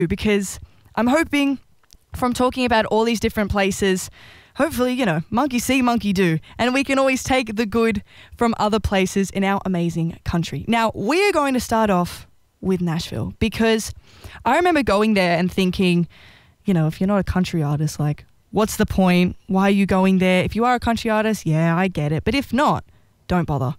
because I'm hoping from talking about all these different places, hopefully, monkey see, monkey do. And we can always take the good from other places in our amazing country. Now, we are going to start off with Nashville because I remember going there and thinking, if you're not a country artist, like, what's the point? Why are you going there? If you are a country artist, yeah, I get it. But if not, don't bother.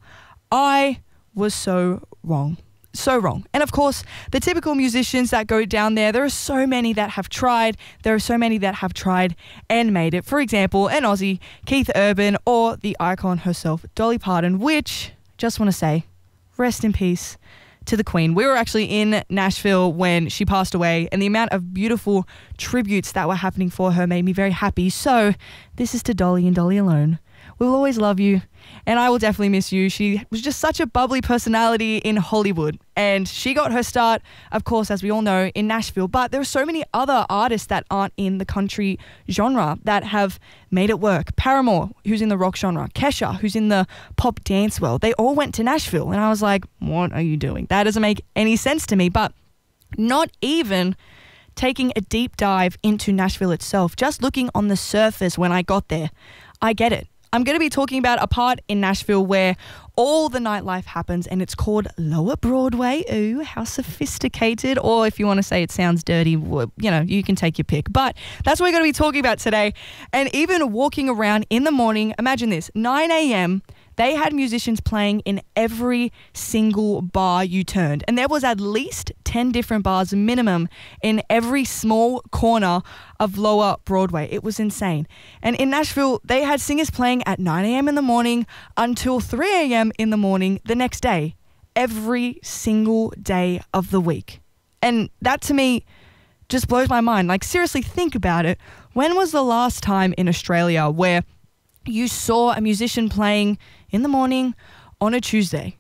I was so wrong. So wrong. And of course, the typical musicians that go down there are so many that have tried. There are so many that have tried and made it. For example, an Aussie, Keith Urban, or the icon herself, Dolly Parton, which, just want to say, rest in peace to the Queen. We were actually in Nashville when she passed away, and the amount of beautiful tributes that were happening for her made me very happy. So this is to Dolly and Dolly alone. We will always love you, and I will definitely miss you. She was just such a bubbly personality in Hollywood, and she got her start, of course, as we all know, in Nashville. But there are so many other artists that aren't in the country genre that have made it work. Paramore, who's in the rock genre. Kesha, who's in the pop dance world. They all went to Nashville, and I was like, what are you doing? That doesn't make any sense to me. But not even taking a deep dive into Nashville itself, just looking on the surface when I got there, I get it. I'm going to be talking about a part in Nashville where all the nightlife happens, and it's called Lower Broadway. Ooh, how sophisticated. Or if you want to say it sounds dirty, you can take your pick. But that's what we're going to be talking about today. And even walking around in the morning, imagine this, 9 a.m., they had musicians playing in every single bar you turned. And there was at least 10 different bars minimum in every small corner of Lower Broadway. It was insane. And in Nashville, they had singers playing at 9 a.m. in the morning until 3 a.m. in the morning the next day, every single day of the week. And that to me just blows my mind. Like, seriously, think about it. When was the last time in Australia where you saw a musician playing in the morning on a Tuesday?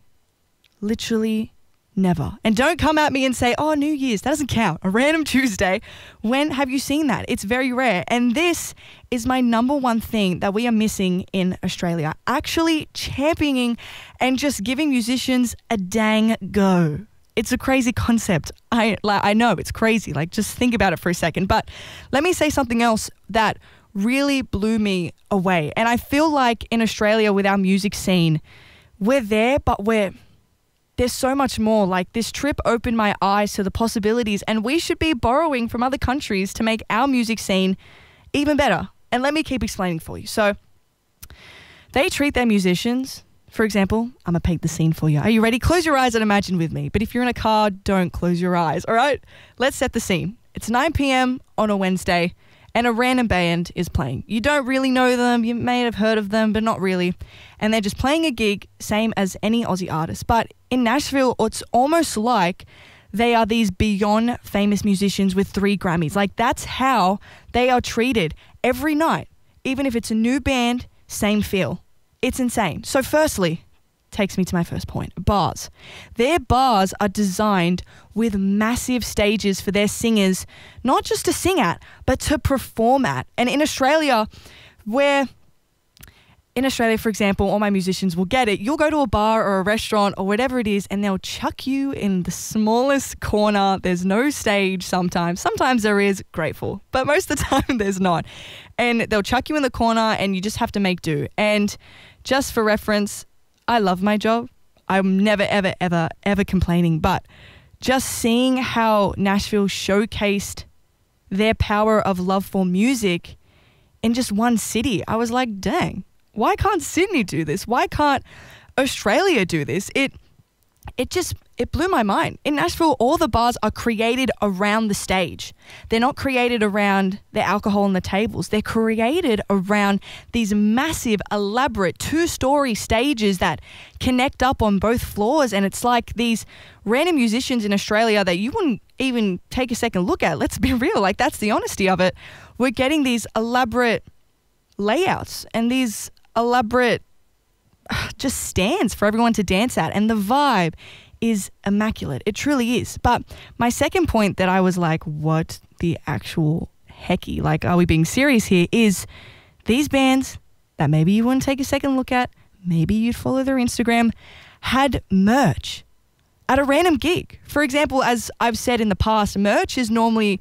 Literally never. And don't come at me and say, oh, New Year's, that doesn't count. A random Tuesday. When have you seen that? It's very rare. And this is my number one thing that we are missing in Australia. Actually championing and just giving musicians a dang go. It's a crazy concept. I know it's crazy. Like, just think about it for a second. But let me say something else that really blew me away. And I feel like in Australia with our music scene, we're there, but there's so much more. Like, this trip opened my eyes to the possibilities, and we should be borrowing from other countries to make our music scene even better. And let me keep explaining for you. So they treat their musicians, for example, I'm going to paint the scene for you. Are you ready? Close your eyes and imagine with me. But if you're in a car, don't close your eyes, all right? Let's set the scene. It's 9 p.m. on a Wednesday, and a random band is playing. You don't really know them. You may have heard of them, but not really. And they're just playing a gig, same as any Aussie artist. But in Nashville, it's almost like they are these beyond famous musicians with 3 Grammys. Like, that's how they are treated every night. Even if it's a new band, same feel. It's insane. So firstly, takes me to my first point, bars. Their bars are designed with massive stages for their singers, not just to sing at, but to perform at. And in Australia, for example, all my musicians will get it. You'll go to a bar or a restaurant or whatever it is, and they'll chuck you in the smallest corner. There's no stage sometimes. Sometimes there is, grateful, but most of the time there's not. And they'll chuck you in the corner, and you just have to make do. And just for reference, I love my job. I'm never, ever, ever, ever complaining. But just seeing how Nashville showcased their power of love for music in just one city, I was like, dang, why can't Sydney do this? Why can't Australia do this? It blew my mind. In Nashville, all the bars are created around the stage. They're not created around the alcohol on the tables. They're created around these massive, elaborate 2-story stages that connect up on both floors. And it's like these random musicians in Australia that you wouldn't even take a second look at. Let's be real. Like, that's the honesty of it. We're getting these elaborate layouts and these elaborate just stands for everyone to dance at, and the vibe is immaculate. It truly is. But my second point that I was like, what the actual hecky, like, are we being serious here, is these bands that maybe you wouldn't take a second look at, maybe you'd follow their Instagram, had merch. at a random gig. For example, as I've said in the past, merch is normally